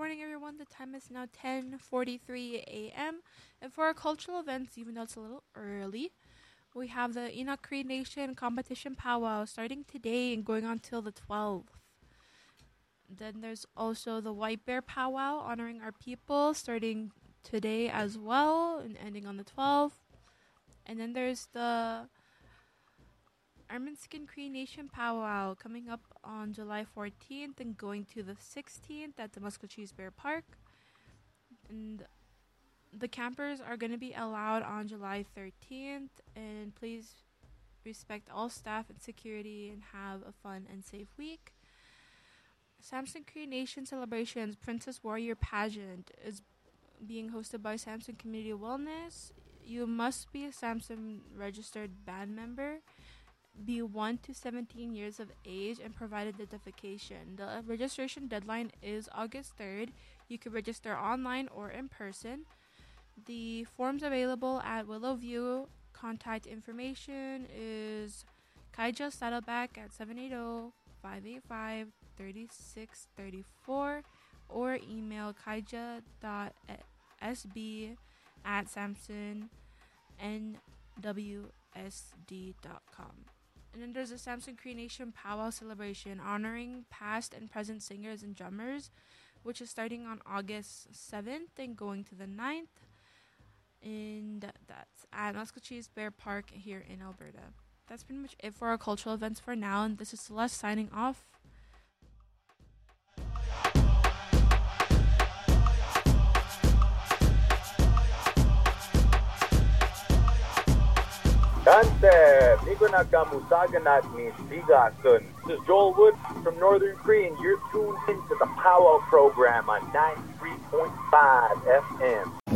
morning, everyone. The time is now 10:43 a.m. And for our cultural events, even though it's a little early, we have the Enoch Cree Nation Competition Powwow starting today and going on till the 12th. Then there's also the White Bear Powwow honoring our people starting today as well and ending on the 12th. And then there's the Arminskin Cree Nation Powwow coming up on July 14th and going to the 16th at the Muscatcheese Bear Park. And the campers are going to be allowed on July 13th. And please respect all staff and security and have a fun and safe week. Samson Cree Nation Celebrations Princess Warrior Pageant is being hosted by Samson Community Wellness. You must be a Samson registered band member, be 1 to 17 years of age, and provide identification. The registration deadline is August 3rd. You can register online or in person. The forms available at Willowview. Contact information is Kaija Saddleback at 780-585-3634 or email kaija.sb@samsonnwsd.com. And then there's a Samson Cree Nation Powwow celebration honoring past and present singers and drummers, which is starting on August 7th and going to the 9th. And that's at Muscatcheese Bear Park here in Alberta. That's pretty much it for our cultural events for now. And this is Celeste signing off. Dante, Migo Nakamusaganat ni Sigasun. This is Joel Wood from Northern Cree, and you're tuned into the Powwow program on 93.5 FM.